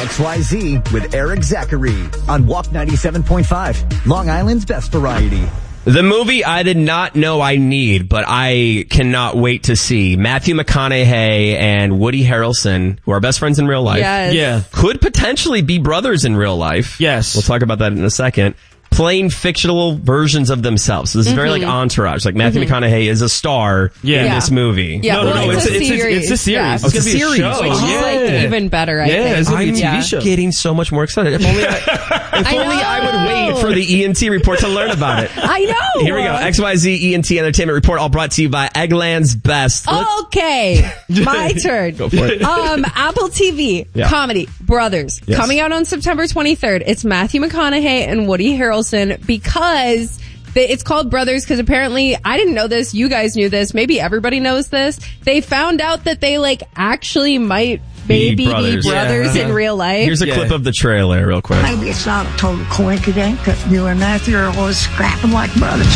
XYZ with Eric Zachary on Walk 97.5, Long Island's best variety. The movie I did not know I need, but I cannot wait to see. Matthew McConaughey and Woody Harrelson, who are best friends in real life. Yes. Yeah. Could potentially be brothers in real life. Yes. We'll talk about that in a second. Playing fictional versions of themselves. So this is very like Entourage. Like Matthew McConaughey is a star in this movie. Yeah, No, it's a series. It's a series. Yeah. It's going to be a series. show. Which is like even better, I think. It's going to be a TV I'm show. getting so much more excited. If only I would wait for the ENT report to learn about it. I know. Here we go. XYZ ENT Entertainment Report, all brought to you by Eggland's Best. Okay, my turn. Go for it. Apple TV comedy Brothers Yes. coming out on September 23rd. It's Matthew McConaughey and Woody Harrelson because it's called Brothers because apparently I didn't know this. You guys knew this. Maybe everybody knows this. They found out that they like actually might maybe be brothers in real life. Here's a clip of the trailer real quick. Maybe it's not a total coincidence that you and Matthew are always scrapping like brothers.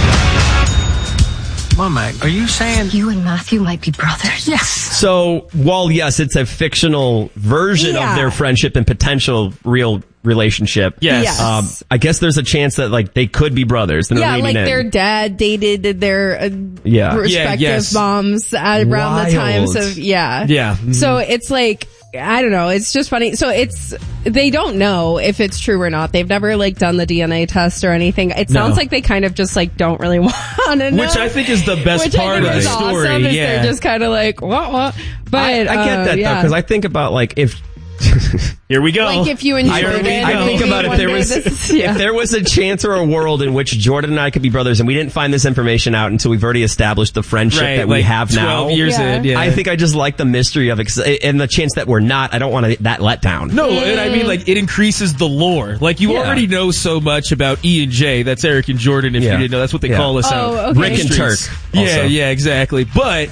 Mama, are you saying You and Matthew might be brothers? yes? So, while yes, it's a fictional version of their friendship and potential real relationship. Yes. I guess there's a chance that like they could be brothers. They're Yeah, leaning like in. their dad dated their respective moms around the times of So it's like I don't know. It's just funny. So they don't know if it's true or not. They've never like done the DNA test or anything. It sounds like they kind of just like don't really want to know. Which I think is the best part of the story. Awesome, is they're just kind of like what. But I get that though because I think about like if. Here we go. Like if you and Jordan, I think about if there was a chance or a world in which Jordan and I could be brothers and we didn't find this information out until we've already established the friendship that we have now. 12 years in, I think I just like the mystery of it and the chance that we're not. I don't want that let down. No, and I mean like it increases the lore. Like you already know so much about E and J. That's Eric and Jordan. If you didn't know, that's what they call us out. Okay. Rick and Turk. Also. Yeah, exactly. But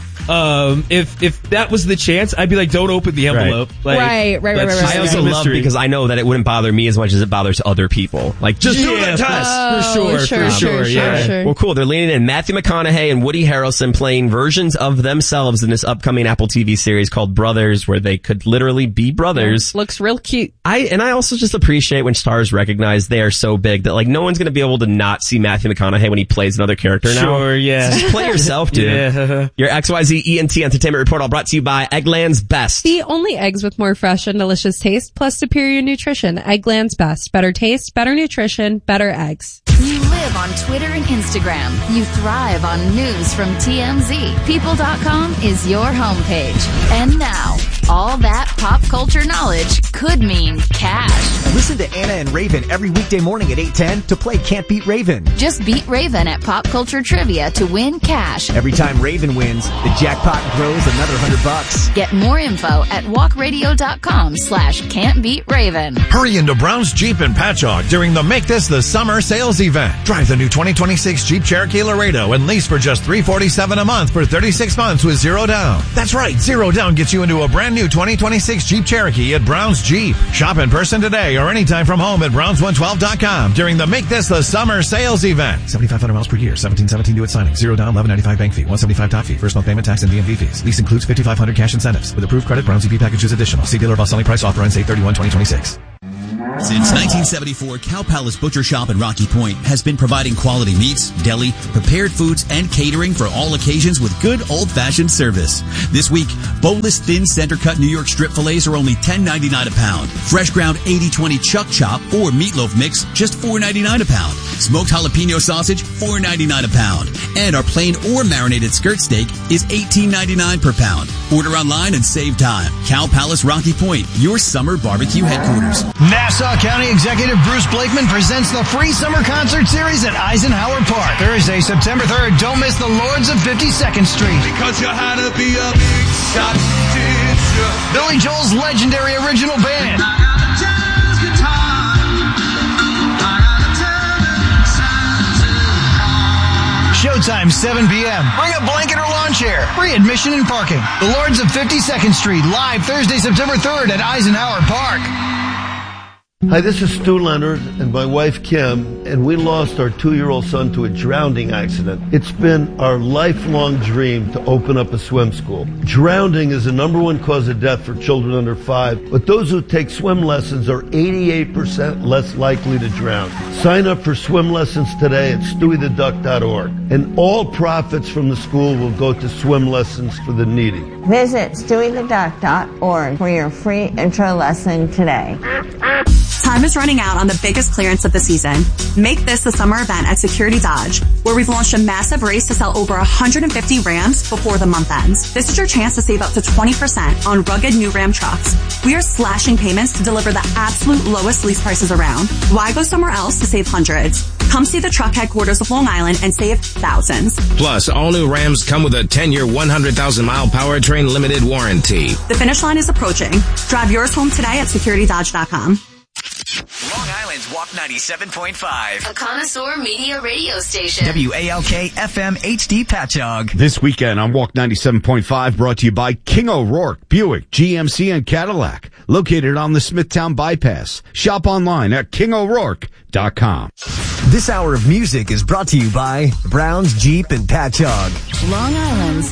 if that was the chance, I'd be like, don't open the envelope. Right. I also love because I know that it wouldn't bother me as much as it bothers other people. Like, just do the test. For sure. Well, cool. They're leaning in. Matthew McConaughey and Woody Harrelson playing versions of themselves in this upcoming Apple TV series called Brothers, where they could literally be brothers. Looks real cute. I also just appreciate when stars recognize they are so big that like no one's going to be able to not see Matthew McConaughey when he plays another character now. Sure, yeah. So just play yourself, dude. Your XYZ ENT Entertainment Report, all brought to you by Eggland's Best. The only eggs with more fresh and delicious taste plus superior nutrition. Eggland's Best. Better taste, better nutrition, better eggs. You live on Twitter and Instagram. You thrive on news from TMZ. People.com is your homepage. And now, all that pop culture knowledge could mean cash. Listen to Anna and Raven every weekday morning at 8:10 to play Can't Beat Raven. Just beat Raven at Pop Culture Trivia to win cash. Every time Raven wins, the jackpot grows another $100. Get more info at walkradio.com/can'tbeatraven. Hurry into Brown's Jeep in Patchogue during the Make This the Summer sales event. Drive the new 2026 Jeep Cherokee Laredo and lease for just $347 a month for 36 months with zero down. That's right, zero down gets you into a brand new 2026 Jeep Cherokee at Brown's Jeep. Shop in person today or anytime from home at Browns112.com during the Make This the Summer sales event. 7,500 miles per year, 1717 due at signing, zero down, 1195 bank fee, 175 top fee, first month payment tax and DMV fees. Lease includes 5,500 cash incentives. With approved credit, Browns EP package is additional. See dealer about selling price offer ends 8/31/2026. Since 1974, Cow Palace Butcher Shop in Rocky Point has been providing quality meats, deli, prepared foods, and catering for all occasions with good old-fashioned service. This week, boneless thin center-cut New York strip fillets are only $10.99 a pound. Fresh ground 80/20 chuck chop or meatloaf mix, just $4.99 a pound. Smoked jalapeno sausage, $4.99 a pound. And our plain or marinated skirt steak is $18.99 per pound. Order online and save time. Cow Palace Rocky Point, your summer barbecue headquarters. Nassau County Executive Bruce Blakeman presents the free summer concert series at Eisenhower Park. Thursday, September 3rd. Don't miss the Lords of 52nd Street. Because you had to be a big shot, did you? Billy Joel's legendary original band. Showtime 7 p.m. Bring a blanket or lawn chair. Free admission and parking. The Lords of 52nd Street, live Thursday, September 3rd at Eisenhower Park. Hi, this is Stu Leonard and my wife Kim, and we lost our 2-year-old son to a drowning accident. It's been our lifelong dream to open up a swim school. Drowning is the number one cause of death for children under 5, but those who take swim lessons are 88% less likely to drown. Sign up for swim lessons today at stewietheduck.org, and all profits from the school will go to swim lessons for the needy. Visit stewietheduck.org for your free intro lesson today. Time is running out on the biggest clearance of the season. Make this the summer event at Security Dodge, where we've launched a massive race to sell over 150 Rams before the month ends. This is your chance to save up to 20% on rugged new Ram trucks. We are slashing payments to deliver the absolute lowest lease prices around. Why go somewhere else to save hundreds? Come see the truck headquarters of Long Island and save thousands. Plus, all new Rams come with a 10-year, 100,000-mile powertrain limited warranty. The finish line is approaching. Drive yours home today at securitydodge.com. Long Island's Walk 97.5. A connoisseur media radio station. WALK FM HD Patchogue. This weekend on Walk 97.5, brought to you by King O'Rourke, Buick, GMC, and Cadillac. Located on the Smithtown Bypass. Shop online at KingO'Rourke.com. This hour of music is brought to you by Brown's Jeep and Patchogue. Long Island's